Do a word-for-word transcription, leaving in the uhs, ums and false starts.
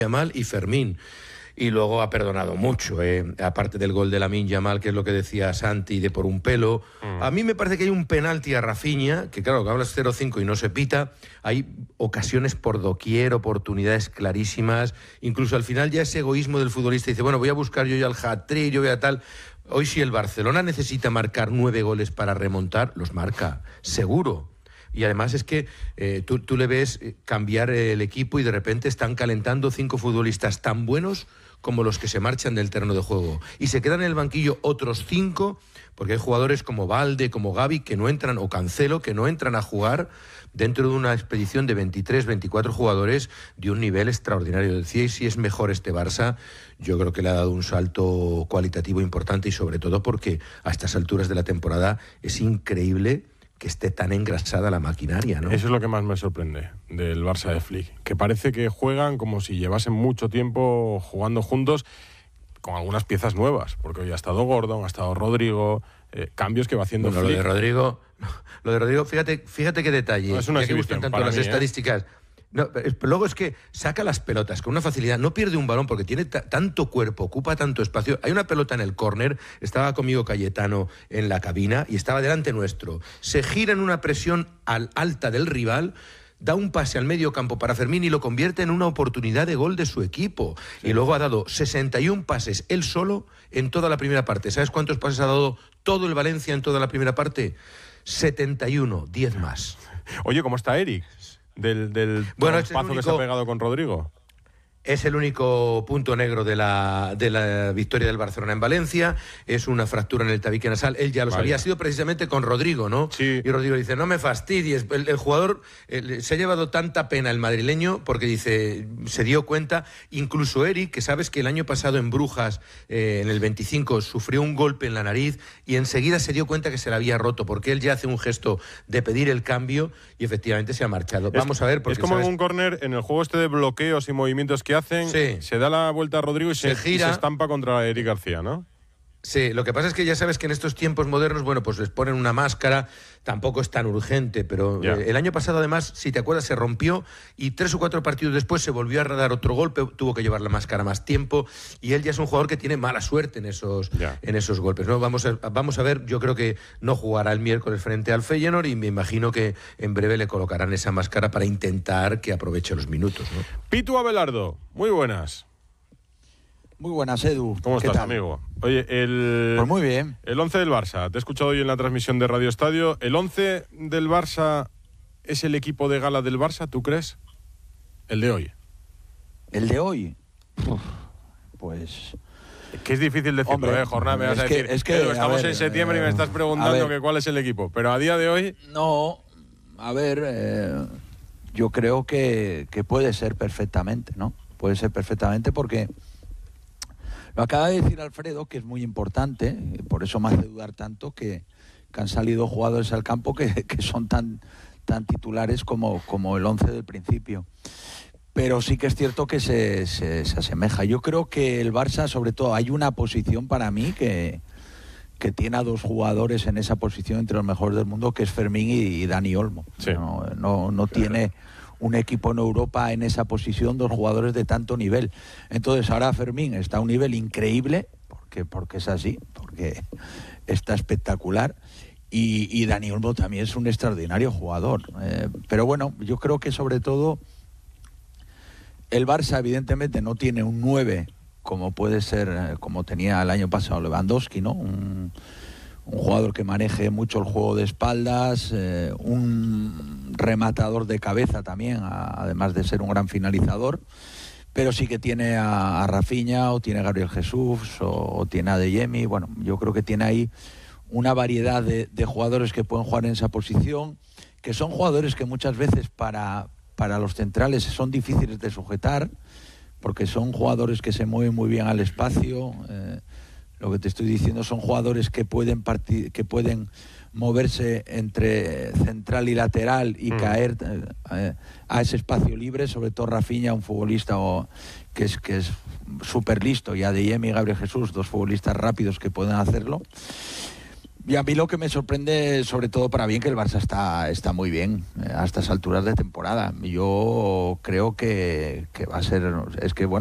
Yamal y Fermín. Y luego ha perdonado mucho, eh, aparte del gol de Lamine Yamal, que es lo que decía Santi, de por un pelo. Mm. A mí me parece que hay un penalti a Rafinha, que claro, que hablas cero cinco y no se pita. Hay ocasiones por doquier, oportunidades clarísimas. Incluso al final ya ese egoísmo del futbolista dice, bueno, voy a buscar yo ya el hat-trick, yo voy a tal... Hoy si el Barcelona necesita marcar nueve goles para remontar, los marca, seguro. Y además es que eh, tú, tú le ves cambiar el equipo y de repente están calentando cinco futbolistas tan buenos como los que se marchan del terreno de juego. Y se quedan en el banquillo otros cinco, porque hay jugadores como Valde, como Gavi, que no entran, o Cancelo, que no entran a jugar dentro de una expedición de veintitrés, veinticuatro jugadores de un nivel extraordinario. Decía, si es mejor este Barça, yo creo que le ha dado un salto cualitativo importante y sobre todo porque a estas alturas de la temporada es increíble que esté tan engrasada la maquinaria, ¿no? Eso es lo que más me sorprende del Barça de Flick, que parece que juegan como si llevasen mucho tiempo jugando juntos con algunas piezas nuevas, porque hoy ha estado Gordon, ha estado Rodrigo, eh, cambios que va haciendo bueno, Flick. Lo de Rodrigo, lo de Rodrigo, fíjate, fíjate qué detalle. No, es una ya que gustan tanto las mí, estadísticas. ¿eh? No, luego es que saca las pelotas con una facilidad, no pierde un balón porque tiene t- tanto cuerpo, ocupa tanto espacio. Hay una pelota en el córner, estaba conmigo Cayetano en la cabina y estaba delante nuestro. Se gira en una presión al alta del rival, da un pase al medio campo para Fermín y lo convierte en una oportunidad de gol de su equipo. Sí. Y luego ha dado sesenta y un pases él solo en toda la primera parte. ¿Sabes cuántos pases ha dado todo el Valencia en toda la primera parte? setenta y uno, diez más. Oye, ¿cómo está Eric? Del, del bueno, paso único... que se ha pegado con Rodrigo. Es el único punto negro de la, de la victoria del Barcelona en Valencia. Es una fractura en el tabique nasal. Él ya lo Vaya. sabía. Ha sido precisamente con Rodrigo, ¿no? Sí. Y Rodrigo dice, no me fastidies. El, el jugador el, se ha llevado tanta pena el madrileño porque dice, se dio cuenta. Incluso Eric, que sabes que el año pasado en Brujas, eh, en el veinticinco, sufrió un golpe en la nariz y enseguida se dio cuenta que se la había roto porque él ya hace un gesto de pedir el cambio y efectivamente se ha marchado. Es, Vamos a ver. Porque, es como ¿sabes? en un córner, en el juego este de bloqueos y movimientos que hacen, sí. se da la vuelta a Rodrigo y se, se gira y se estampa contra Eric García, ¿no? Sí, lo que pasa es que ya sabes que en estos tiempos modernos, bueno, pues les ponen una máscara, tampoco es tan urgente, pero eh, el año pasado además, si te acuerdas, se rompió y tres o cuatro partidos después se volvió a dar otro golpe, tuvo que llevar la máscara más tiempo y él ya es un jugador que tiene mala suerte en esos, en esos golpes, ¿no? Vamos a, vamos a ver, yo creo que no jugará el miércoles frente al Feyenoord y me imagino que en breve le colocarán esa máscara para intentar que aproveche los minutos, ¿no? Pitu Abelardo, muy buenas. Muy buenas, Edu. ¿Cómo estás, tal? amigo? Oye, el... Pues muy bien. El once del Barça. Te he escuchado hoy en la transmisión de Radio Estadio. ¿El once del Barça es el equipo de gala del Barça, tú crees? El de hoy. ¿El de hoy? Uf, pues... Que es difícil decirlo, Hombre, ¿eh? Jornada, me vas a decir. Que, es que, Edu, estamos ver, en septiembre eh, y me estás preguntando que cuál es el equipo. Pero a día de hoy... No, a ver, eh, yo creo que, que puede ser perfectamente, ¿no? Puede ser perfectamente porque... Lo acaba de decir Alfredo, que es muy importante, por eso me hace dudar tanto que, que han salido jugadores al campo que, que son tan, tan titulares como, como el once del principio. Pero sí que es cierto que se, se, se asemeja. Yo creo que el Barça, sobre todo, hay una posición para mí que, que tiene a dos jugadores en esa posición entre los mejores del mundo, que es Fermín y, y Dani Olmo. Sí. No, no, no tiene... un equipo en Europa en esa posición, dos jugadores de tanto nivel. Entonces ahora Fermín está a un nivel increíble, porque, porque es así, porque está espectacular, y, y Dani Olmo también es un extraordinario jugador. Eh, pero bueno, yo creo que sobre todo el Barça evidentemente no tiene un nueve como puede ser, como tenía el año pasado Lewandowski, ¿no? Un, un jugador que maneje mucho el juego de espaldas, eh, un rematador de cabeza también, a, además de ser un gran finalizador, pero sí que tiene a, a Rafinha, o tiene a Gabriel Jesús, o, o tiene a Adeyemi. Bueno, yo creo que tiene ahí una variedad de, de jugadores que pueden jugar en esa posición, que son jugadores que muchas veces para, para los centrales son difíciles de sujetar, porque son jugadores que se mueven muy bien al espacio. eh, Lo que te estoy diciendo son jugadores que pueden partir, que pueden moverse entre central y lateral y mm. caer eh, a ese espacio libre, sobre todo Rafinha, un futbolista o, que es que es súper listo, y Adeyemi y Gabriel Jesús, dos futbolistas rápidos que pueden hacerlo. Y a mí lo que me sorprende, sobre todo para bien, que el Barça está, está muy bien eh, a estas alturas de temporada. Yo creo que, que va a ser... Es que, bueno,